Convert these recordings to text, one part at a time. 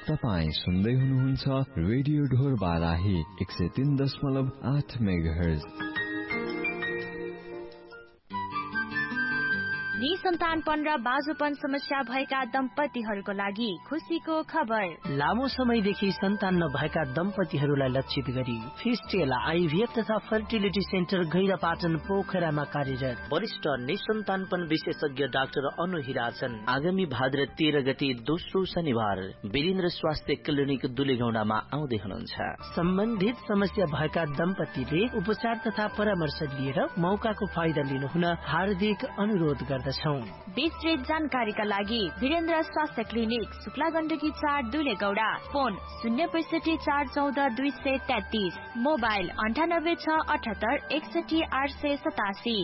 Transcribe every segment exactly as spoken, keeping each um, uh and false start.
तपाईँ सुन्दै हुनुहुन्छ रेडियो ढोर बाराही एक सय तीन दशमलव आठ मेगाहर्ज। निसन्तानपन र बाजुपन समस्या भएका दम्पतिहरूको लागि खुसीको खबर। लामो समयदेखि सन्तान नभएका दम्पतिहरूलाई लक्षित गरी फिस्टेल आइभीएफ तथा फर्टिलिटी सेन्टर गैरापाटन पोखरामा कार्यरत वरिष्ठ निसन्तानपन विशेषज्ञ डाक्टर अनु हिराचन आगामी भाद्र तेह्र गते दोस्रो शनिबार वीरेन्द्र स्वास्थ्य क्लिनिक दुलेगौडामा आउँदै हुनुहुन्छ। सम्बन्धित समस्या भएका दम्पतिले उपचार तथा परामर्श लिएर मौकाको फाइदा लिनुहुन हार्दिक अनुरोध गर्दछौं। विस्तृत जानकारीका लागि वीरेन्द्र स्वास्थ्य क्लिनिक शुक्ला गण्डकी चार दुलेगौडा, फोन शून्य पैसठी चार चौध दुई सय तेत्तीस, मोबाइल अन्ठानब्बे छ अठहत्तर एकसठी आठ सय सतासी।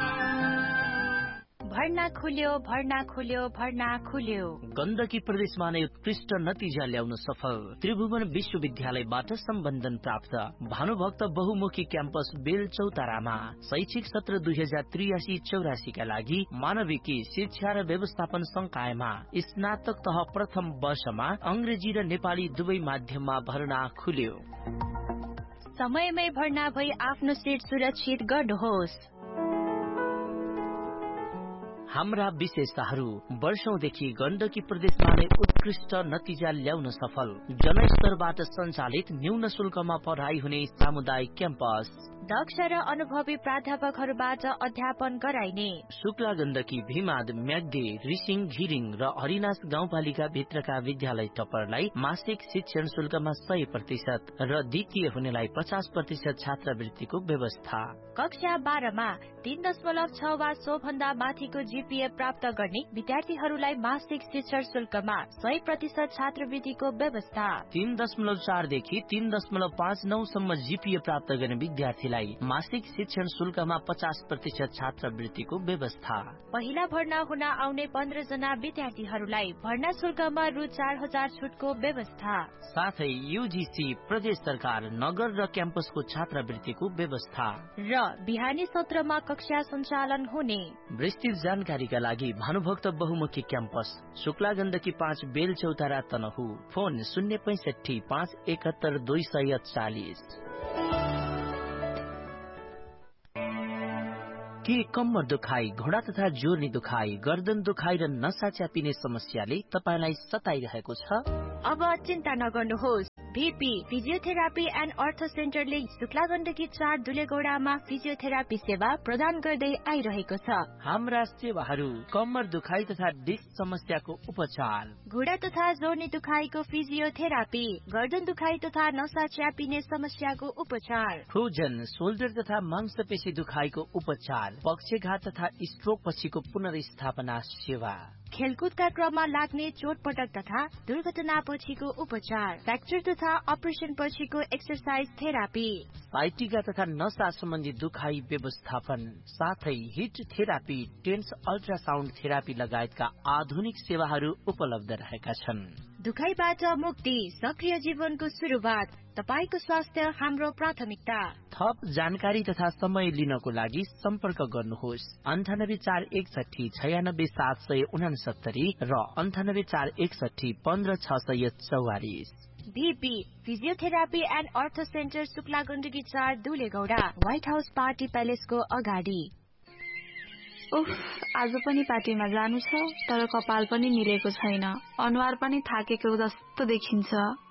भर्ना खुल्यो भर्ना खुल्यो भर्ना खुल्यो। गण्डकी प्रदेशमा नै उत्कृष्ट नतिजा ल्याउन सफल त्रिभुवन विश्वविद्यालयबाट सम्बन्धन प्राप्त भानुभक्त बहुमुखी क्याम्पस बेल चौतारामा शैक्षिक सत्र दुई हजार त्रियासी चौरासी का लागि मानविकी शिक्षा र व्यवस्थापन संकायमा स्नातक तह प्रथम वर्षमा अंग्रेजी र नेपाली दुवै माध्यममा भर्ना खुल्यो। समयमै भर्ना भई आफ्नो सिट सुरक्षित गर्नुहोस्। हाम्रा विशेषताहरू वर्षौंदेखि गण्डकी प्रदेशमा नै उत्कृष्ट नतिजा ल्याउन सफल जनस्तरबाट सञ्चालित न्यून शुल्कमा पढाइ हुने सामुदायिक क्याम्पस, दक्ष र अनुभवी प्राध्यापकहरूबाट अध्यापन गराइने शुक्ला गण्डकी भीमाद म्याग्दे रिसिङ घिरिङ र हरिनास गाउँपालिका भित्रका विद्यालय टपरलाई मासिक शिक्षण शुल्कमा सय प्रतिशत र द्वितीय हुनेलाई पचास प्रतिशत छात्रवृत्तिको व्यवस्था। कक्षा बाह्रमा तीन दशमलव छ वा सो भन्दा माथिको जीपीए प्राप्त गर्ने विद्यार्थीहरूलाई मासिक शिक्षण शुल्कमा सय प्रतिशत छात्रवृत्तिको व्यवस्था। तीन दशमलव चारदेखि तीन दशमलव पाँच नौ सम्म जीपीए प्राप्त गर्ने विद्यार्थीलाई मासिक शिक्षण शुल्कमा पचास प्रतिशत छात्रवृत्तिको व्यवस्था। पहिला भर्ना हुन आउने पन्ध्र जना विद्यार्थीहरूलाई भर्ना शुल्कमा रु चार हजार छुटको व्यवस्था। साथै यूजीसी प्रदेश सरकार नगर र क्याम्पसको छात्रवृत्तिको व्यवस्था र बिहानी सत्रमा कक्षा सञ्चालन हुने। विस्तृत जानकारीका लागि भानुभक्त बहुमुखी क्याम्पस शुक्ला गण्डकी पाँच बेल चौतारा तनहु, फोन शून्य पैसठी पाँच एकहत्तर दुई सय चालिस। के कम्मर दुखाइ, घोडा तथा जोर्नी दुखाइ, गर्दन दुखाइ र नसा च्यापिने समस्याले तपाईलाई सताइरहेको छ? अब चिन्ता नगर्नुहोस्। भीपी फिजियोथेरापी एन्ड अर्थ सेन्टरले शुक्ला गण्डकी चार दुलेगौडामा फिजियोथेरापी सेवा प्रदान गर्दै आइरहेको छ। हाम्रा सेवाहरू कम्मर दुखाइ तथा डिस्क समस्याको उपचार, घुँडा तथा जोर्नी दुखाइको फिजियोथेरापी, गर्दन दुखाइ तथा नसा च्यापिने समस्याको उपचार, फ्रोजन शोल्डर तथा मांसपेशी दुखाइको उपचार, पक्षघात तथा स्ट्रोक पछिको पुनर्स्थापना सेवा, खेलकुदका क्रममा लाग्ने चोटपटक तथा दुर्घटना पछिको उपचार, फ्र्याक्चर तथा अपरेसन पछिको एक्सरसाइज थेरापी, साइटिका तथा नसा सम्बन्धी दुखाइ व्यवस्थापन, साथै hit therapy, tense ultrasound therapy लगायतका आधुनिक सेवाहरू उपलब्ध रहेका छन्। दुखाइबाट मुक्ति, सक्रिय जीवनको सुरुवात, तपाईको स्वास्थ्य हाम्रो प्राथमिकता। थप जानकारी तथा समय लिनको लागि सम्पर्क गर्नुहोस् अन्ठानब्बे चार एकसठी छयानब्बे सात सय उनासत्तरी र अन्ठानब्बे चार एकसठी पन्ध्र छ सय चौवालिस। भीपी physiotherapy and earth centre Shukla Gandaki चार दुलेगौडा, व्हाइट हाउस पार्टी प्यालेसको अगाडि। उफ, आज पनि पार्टीमा जानु छ, तर कपाल पनि मिलेको छैन, अनुहार पनि थाकेको जस्तो देखिन्छ।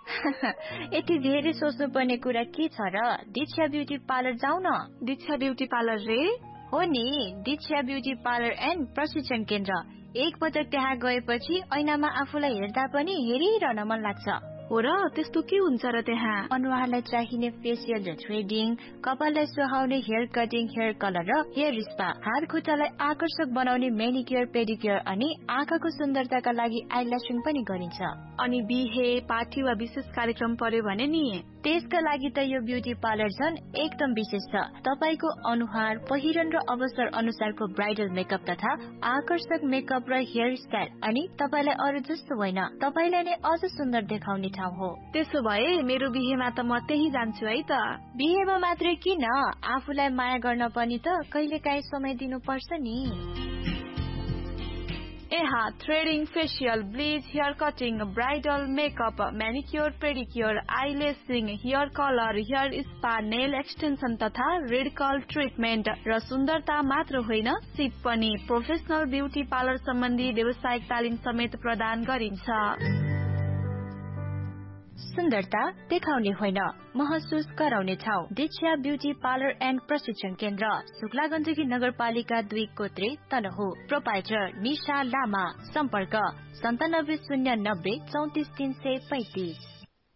यति धेरै सोच्नु पर्ने कुरा के छ र? दीक्षा ब्युटी पार्लर जाऊ न। दीक्षा ब्युटी पार्लर रे? हो नि, दीक्षा ब्युटी पार्लर एन्ड प्रशिक्षण केन्द्र। एक पटक त्यहाँ गएपछि ऐनामा आफूलाई हेर्दा पनि हेरिरहन मन लाग्छ। हो र, त्यस्तो के हुन्छ र त्यहाँ? अनुहारलाई चाहिने फेसियल र थ्रेडिङ, कपाललाई सुहाउने हेयर कटिङ, हेयर कलर र हेयर स्पा, हात खुट्टालाई आकर्षक बनाउने मेनिक्योर पेडिक्योर अनि आँखाको सुन्दरताका लागि आइल्यासिङ पनि गरिन्छ। अनि बिहे पार्टी वा विशेष कार्यक्रम पर्यो भने नि त्यसका लागि त यो ब्युटी पार्लर झन् एकदम विशेष छ। तपाईको अनुहार, पहिरन र अवसर अनुसारको ब्राइडल मेकअप तथा आकर्षक मेकअप र हेयर स्टाइल अनि तपाईलाई अरू जस्तो होइन, तपाईलाई नै अझ सुन्दर देखाउने ठाउँ हो। त्यसो भए मेरो बिहेमा त म त्यही जान्छु है त। बिहेमा मात्रै किन, आफूलाई माया गर्न पनि त कहिलेकाहीँ समय दिनु पर्छ नि। यहाँ threading, facial, bleach, hair cutting, bridal makeup, म्यानिक्योर, pedicure, आइलेसिङ, hair colour, hair spa, nail extension तथा रिडकल ट्रिटमेन्ट र सुन्दरता मात्र होइन, सिप पनि। प्रोफेसनल ब्युटी पार्लर सम्बन्धी व्यावसायिक तालिम समेत प्रदान गरिन्छ। सुन्दरता देखाउने होइन, महसुस गराउने ठाउँ। दीक्षा ब्युटी पार्लर एन्ड प्रशिक्षण केन्द्र, शुक्ला गण्डकी नगरपालिका दुई कोत्रे तनहु। प्रोपाइटर निशा लामा। सम्पर्क सन्तानब्बे शून्य नब्बे चौतिस तीन सय पैंतिस।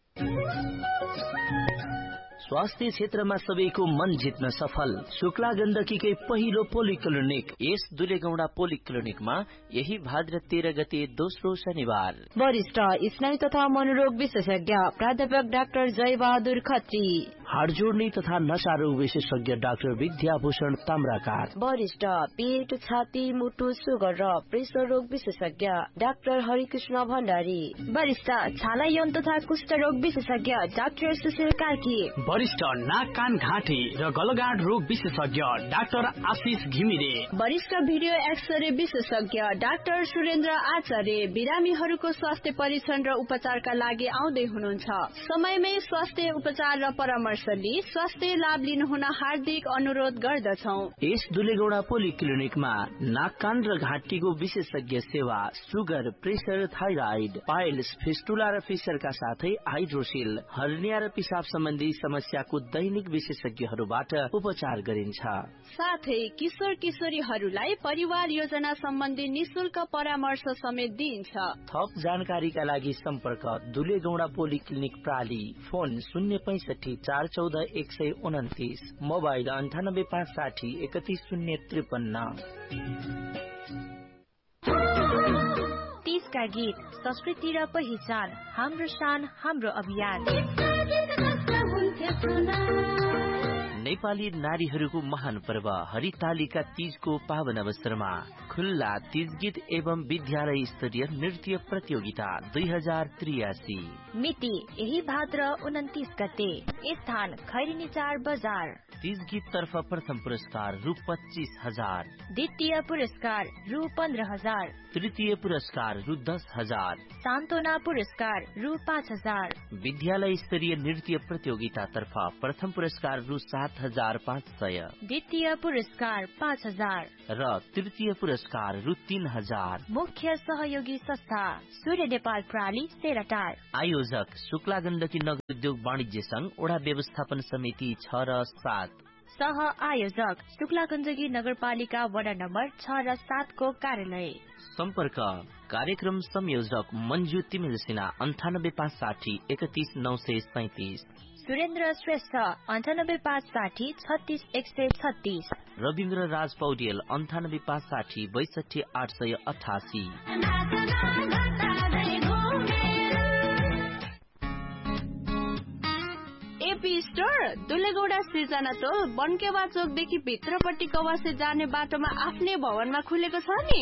स्वास्थ्य क्षेत्रमा सबैको मन जित्न सफल शुक्ला गण्डकीकै पहिलो पोलिक्लिनिक यस दुलेगौडा पोलिक्लिनिकमा यही भाद्र तेह्र गते दोस्रो शनिबार वरिष्ठ स्नायु तथा मनोरोग विशेषज्ञ प्राध्यापक डाक्टर जय बहादुर खत्री, हाड जोड्ने तथा नशा रोग विशेषज्ञ डाक्टर विद्याभूषण ताम्राकार, वरिष्ठ पेट, छाती, मुटु, सुगर र प्रेसर रोग विशेषज्ञ डाक्टर हरिकृष्ण भण्डारी, वरिष्ठ छाला यौन तथा कुष्ठ रोग विशेषज्ञ डाक्टर सुशील कार्की, वरिष्ठ नाक कान घाँटी र गलगाँड रोग विशेषज्ञ डाक्टर आशिष घिमिरे, वरिष्ठ भिडियो एक्सरे विशेषज्ञ डाक्टर सुरेन्द्र आचार्य बिरामीहरूको स्वास्थ्य परीक्षण र उपचारका लागि आउँदै हुनुहुन्छ। समयमै स्वास्थ्य उपचार र परामर्श लिई स्वास्थ्य लाभ लिनुहुन हार्दिक अनुरोध गर्दछौ। यस दुलेगौडा पोलिक्लिनिकमा नाक कान र घाँटीको विशेषज्ञ सेवा, sugar, pressure, thyroid, piles, fistula र फिसरका साथै हाइड्रोसिल, हर्निया र पिसाब सम्बन्धी समस्याको दैनिक विशेषज्ञहरूबाट उपचार गरिन्छ। साथै किशोर किशोरीहरूलाई परिवार योजना सम्बन्धी निशुल्क परामर्श समेत दिइन्छ। थप जानकारीका लागि सम्पर्क दुलेगौडा पोलिक्लिनिक प्राली, फोन शून्य पैंसठी चार चौध एक सय उन्तिस, मोबाइल अन्ठानब्बे पाँच साठी एकतीस शून्य त्रिपन्न। तीसका गीत, संस्कृति र पहिचान, हाम्रो शान हाम्रो अभियान। नेपाली नारीहरूको महान पर्व हरितालिका तीजको पावन अवसरमा खुल्ला तीज गीत एवं विद्यालय स्तरीय नृत्य प्रतियोगिता दुई हजार त्रियासी, मिति यही भाद्र उन्तिस गते, स्थान खैरिनी चार बजार। तीज गीत तर्फ प्रथम पुरस्कार रु पच्चीस हजार, द्वितीय पुरस्कार रु पन्ध्र हजार, तृतीय पुरस्कार रु दस हजार, सान्त्वना पुरस्कार रु पाँच हजार। विद्यालय स्तरीय नृत्य प्रतियोगिता तर्फ प्रथम पुरस्कार रु सात हजार पाँच सय, द्वितीय पुरस्कार पाँच हजार र तृतीय पुरस्कार रु तीन हजार। मुख्य सहयोगी संस्था सूर्य नेपाल प्राली सेराटार। आयोजक शुक्ला गण्डकी नगर उद्योग वाणिज्य संघ ओडा व्यवस्थापन समिति छ र सात। सह आयोजक शुक्ला गण्डकी नगरपालिका वडा नम्बर छ र सात को कार्यालय। सम्पर्क कार्यक्रम संयोजक मन्जु तिमिल सिन्हा अन्ठानब्बे पाँच साठी एकतीस नौ सय सैतिस, सुरेन्द्र श्रेष्ठ अन्ठानब्बे पाँच साठी छत्तीस एक सय छत्तीस, रविन्द्र राज पौडेल अन्ठानब्बे पाँच साठी बैसठी आठ सय अठासी। एपी स्टोर दुलेगौडा सिर्जना टोल बनकेवा चोकदेखि भित्रपट्टि कवासे जाने बाटोमा आफ्नै भवनमा खुलेको छ नि।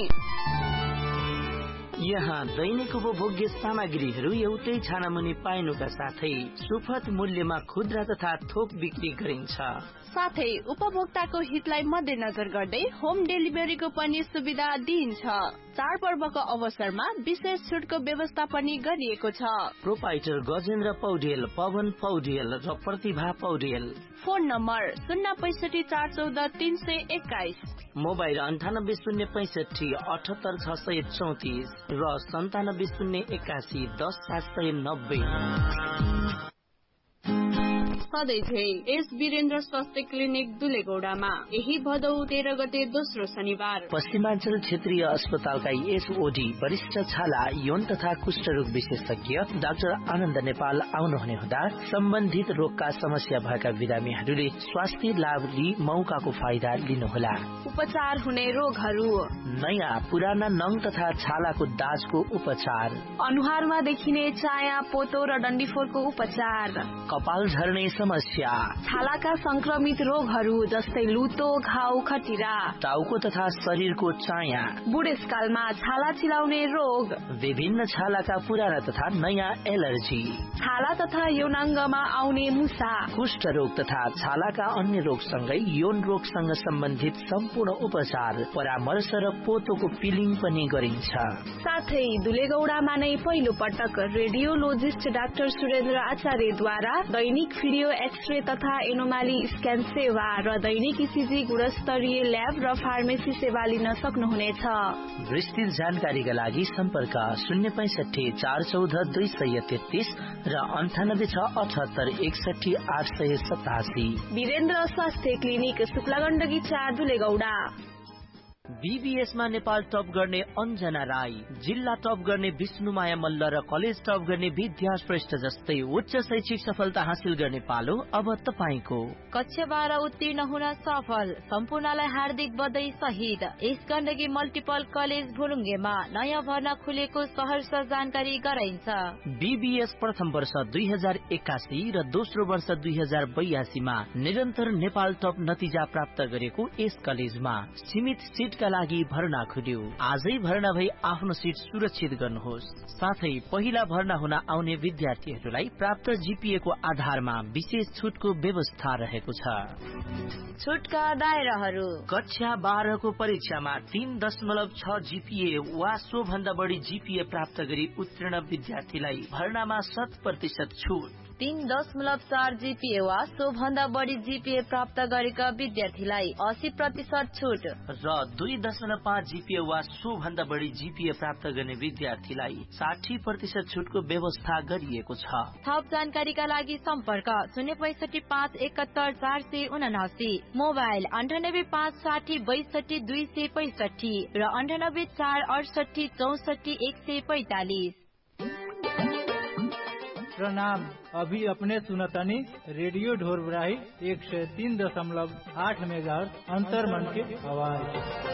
यहाँ दैनिक उपभोग्य सामग्रीहरू एउटै छानामुनि पाइनुका साथै सुपथ मूल्यमा खुद्रा तथा थोक बिक्री गरिन्छ। साथै उपभोक्ताको हितलाई मध्यनजर गर्दै होम डेलिभरीको पनि सुविधा दिइन्छ। चाडपर्वको अवसरमा विशेष छुटको व्यवस्था पनि गरिएको छ। प्रोपाइटर गजेन्द्र पौडेल, पवन पौडेल र प्रतिभा पौडेल। फोन नम्बर शून्य पैंसठी चार चौध तीन सय एक्काइस, मोबाइल अन्ठानब्बे शून्य पैंसठी अठहत्तर छ सय चौतिस र सन्तानब्बे शून्य एकासी दस सात सय नब्बे। सधैँ एस वीरेन्द्र स्वास्थ्य क्लिनिक दुलेगौडामा यही भदौ तेह्र गते दोस्रो शनिबार पश्चिमाञ्चल क्षेत्रीय अस्पतालका एसओडी वरिष्ठ छाला यौन तथा कुष्ठरोग विशेषज्ञ डाक्टर आनन्द नेपाल आउनुहुने हुँदा सम्बन्धित रोगका समस्या भएका बिरामीहरूले स्वास्थ्य लाभ लिई मौकाको फाइदा लिनुहोला। उपचार हुने रोगहरू, नयाँ पुराना नङ तथा छालाको दाजको उपचार, अनुहारमा देखिने चाया, पोतो र डन्डीफोरको उपचार, कपाल झर्ने समस्या, छालाका संक्रमित रोगहरू जस्तै लुतो, घाउ, खटिरा, टाउको तथा शरीरको चाया, बुढेसकालमा छाला चिलाउने रोग, विभिन्न छालाका पुराना तथा नयाँ एलर्जी, छाला तथा यौनाङ्गमा आउने मुसा, कुष्ठ रोग तथा छालाका अन्य रोगसँगै यौन रोगसँग सम्बन्धित सम्पूर्ण उपचार, परामर्श र पोतोको पिलिङ पनि गरिन्छ। साथै दुलेगौडामा नै पहिलो पटक रेडियोलोजिस्ट डाक्टर सुरेन्द्र आचार्यद्वारा दैनिक भिडियो एक्सरे तथा एनोमाली स्क्यान सेवा र दैनिक इसिजी गुणस्तरीय ल्याब र फार्मेसी सेवा लिन सक्नुहुनेछ। विस्तृत जानकारीका लागि सम्पर्क शून्य पैसठी चार चौध दुई सय तेत्तीस र अन्ठानब्बे छ अठहत्तर एकसठी आठ सय सतासी। वीरेन्द्र स्वास्थ्य क्लिनिक शुक्लागण्डकी चार दुलेगौडा। बीबीएसमा नेपाल टप गर्ने अन्जना राई, जिल्ला टप गर्ने विष्णुमाया मल्ल र कलेज टप गर्ने विद्या श्रेष्ठ जस्तै उच्च शैक्षिक सफलता हासिल गर्ने पालो अब तपाईको। कक्षा बाह्र उत्तीर्ण हुन सफल सम्पूर्णलाई हार्दिक बधाई सहित यस गण्डकी मल्टिपल कलेज भुलुङ्गेमा नयाँ भर्ना खुलेको सहर्ष जानकारी गराइन्छ। बीबीएस प्रथम वर्ष दुई हजार एक्कासी र दोस्रो वर्ष दुई हजार बयासीमा निरन्तर नेपाल टप नतिजा प्राप्त गरेको यस कलेजमा सीमित सीट का लागि भर्ना खुल्यो। आजै भर्ना भई आफ्नो सीट सुरक्षित गर्नुहोस्। साथै पहिला भर्ना हुन आउने विद्यार्थीहरूलाई प्राप्त जीपीए को आधारमा विशेष छुटको व्यवस्था रहेको छ। छुटका दायराहरू: कक्षा बाह्र को परीक्षामा तीन दशमलव छ जीपीए वा सो भन्दा बढी जीपीए प्राप्त गरी उत्तीर्ण विद्यार्थीलाई भर्नामा शत प्रतिशत छुट। तीन दशमलव चार जीपीए वा सो भन्दा बढी जीपीए प्राप्त गरेका विद्यार्थीलाई अस्सी प्रतिशत छुट र दुई दशमलव पाँच जीपीए वा सो भन्दा बढी जीपीए प्राप्त गर्ने विद्यार्थीलाई साठी प्रतिशत छुटको व्यवस्था गरिएको छ। थप जानकारीका लागि सम्पर्क शून्य पैसठी पाँच एकहत्तर चार सय उनासी, मोबाइल अन्ठानब्बे पाँच साठी बैसठी दुई सय पैसठी र अन्ठानब्बे चार अडसठी चौसठी एक सय पैतालिस। प्रणाम, अभी अपने सुनतनी रेडियो ढोरबराही एक सौ तीन दशमलव आठ मेगाहर्ट्ज अंतर्मन के आवाज।